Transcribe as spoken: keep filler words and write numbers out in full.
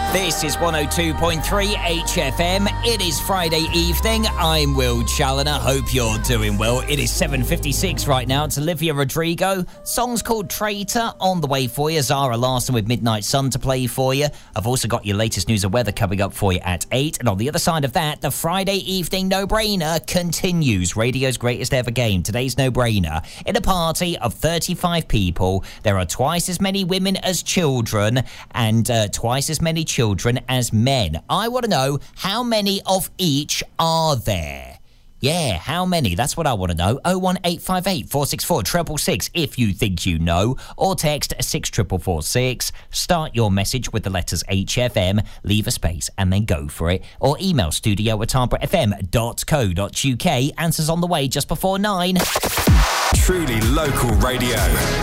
This is one oh two point three H F M. It is Friday evening. I'm Will Challoner. Hope you're doing well. It is seven fifty-six right now. It's Olivia Rodrigo. Song's called Traitor. On the way for you. Zara Larsson with Midnight Sun to play for you. I've also got your latest news of weather coming up for you at eight. And on the other side of that, the Friday evening no-brainer continues. Radio's greatest ever game. Today's no-brainer. In a party of thirty-five people, there are twice as many women as children and uh, twice as many children children as men. I want to know, how many of each are there? Yeah, how many? That's what I want to know. oh one eight five eight, four six four, six six six if you think you know. Or text six four four four six. Start your message with the letters H F M, leave a space and then go for it. Or email studio at harbour f m dot co dot uk. Answers on the way just before nine. Truly local radio.